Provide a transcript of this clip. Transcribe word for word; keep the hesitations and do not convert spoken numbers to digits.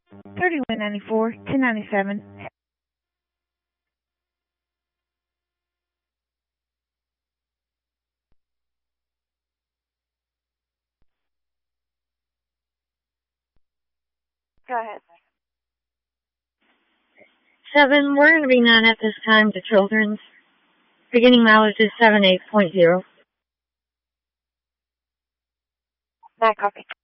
thirty-one ninety-four, ten ninety-seven. Go ahead. Seven, we're going to be none at this time to Children's. Beginning mileage is seven eight point zero. Nine copy.